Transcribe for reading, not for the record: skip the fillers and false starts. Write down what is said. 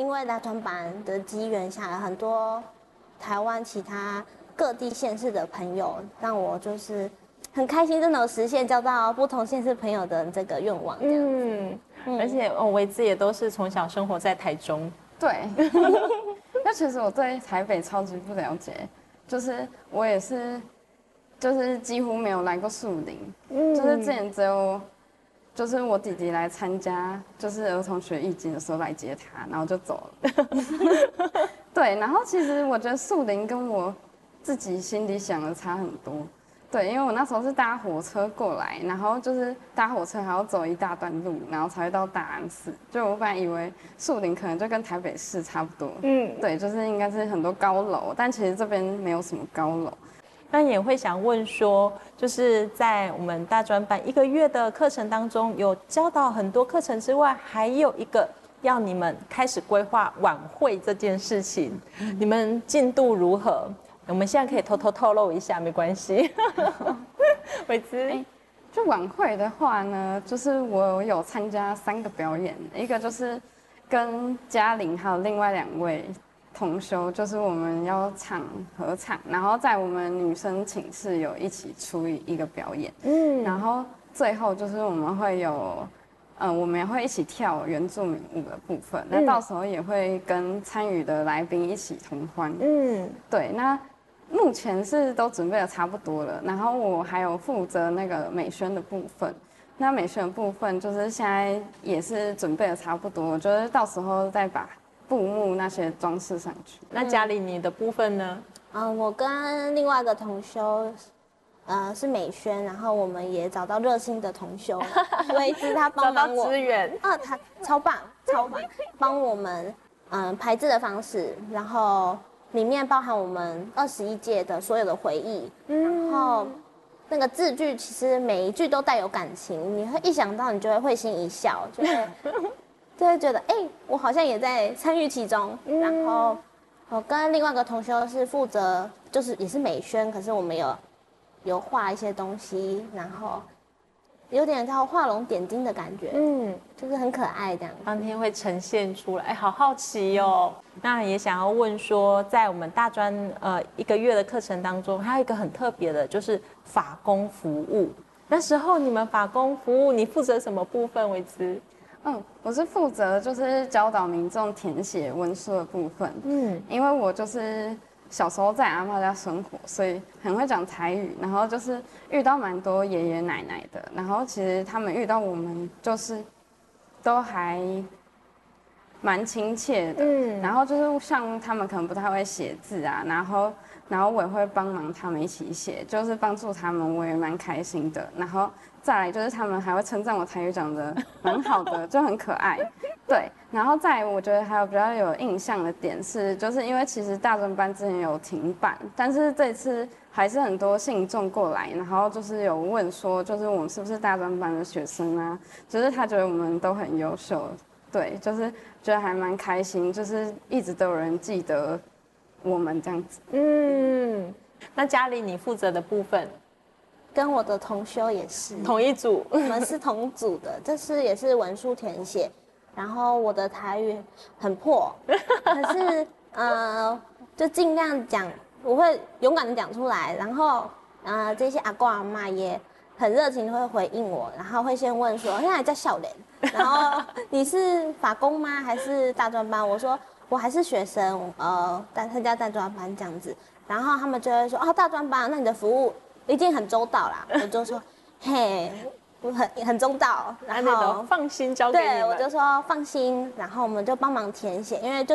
因为大专班的机缘下来，很多台湾其他各地县市的朋友，让我就是很开心，真的有实现交到不同县市朋友的这个愿望。 而且维兹也都是从小生活在台中。 对，那其实我对台北超级不了解，就是我也是，就是几乎没有来过树林，就是之前只有，就是我弟弟来参加，就是儿童学艺经的时候来接他，然后就走了。对，然后其实我觉得树林跟我自己心里想的差很多。对，因为我那时候是搭火车过来，然后就是搭火车还要走一大段路，然后才会到大安寺。就我本来以为树林可能就跟台北市差不多，对，就是应该是很多高楼，但其实这边没有什么高楼。 那也会想问说，就是在我们大专班1个月的课程当中，有教导很多课程之外，还有一个要你们开始规划晚会这件事情，你们进度如何？我们现在可以偷偷透露一下，没关系。维兹， 就晚会的话呢，就是我有参加3个表演，一个就是跟嘉玲还有另外2位同修，就是我们要合唱，然后在我们女生寝室有一起出一个表演，然后最后就是我们会有。我们也会一起跳原住民舞的部分，那到时候也会跟参与的来宾一起同欢。对，那目前是都准备的差不多了，然后我还有负责那个美宣的部分。那美宣的部分就是现在也是准备的差不多，我觉得到时候再把布幕那些装饰上去。 那嘉玲你的部分呢？ 我跟另外一个同修。是美宣，然后我们也找到热心的同修，维兹他帮忙我支援， 他超棒，帮我们排字的方式，然后里面包含我们21届的所有的回忆，然后那个字句其实每一句都带有感情，你会一想到你就会心一笑，就会觉得我好像也在参与其中，然后我跟另外一个同修是负责就是也是美宣，可是我们有画一些东西，然后有点叫画龙点睛的感觉，就是很可爱这样。 当天会呈现出来，好好奇哦。那也想要问说，在我们大专1个月的课程当中，还有一个很特别的，就是法工服务。那时候你们法工服务，你负责什么部分？维兹？ 我是负责就是教导民众填写文书的部分。因为我就是小时候在阿嬷家生活，所以很会讲台语，然后就是遇到蛮多爷爷奶奶的，然后其实他们遇到我们就是都还蛮亲切的，然后就是像他们可能不太会写字啊，然后我也会帮忙他们一起写，就是帮助他们，我也蛮开心的。然后再来就是他们还会称赞我台语讲得蛮好的，就很可爱。对，然后再来我觉得还有比较有印象的点是，就是因为其实大专班之前有停办，但是这次还是很多信众过来，然后就是有问说，就是我们是不是大专班的学生啊？就是他觉得我们都很优秀，对，就是觉得还蛮开心，就是一直都有人记得我们这样子。 那嘉玲你负责的部分？ 跟我的同修也是同一组， 我们是同组的，这次也是文书填写，然后我的台语很破，可是就尽量讲，我会勇敢的讲出来，然后这些阿公阿嬷也很热情的会回应我，然后会先问说，现在在笑脸，然后你是法工吗？还是大专班？我说我还是学生，参加大专班这样子，然后他们就会说大专班，那你的服务一定很周到啦。我就说嘿，我很周到，然后放心交给你们。 对，我就说放心，然后我们就帮忙填写，因为就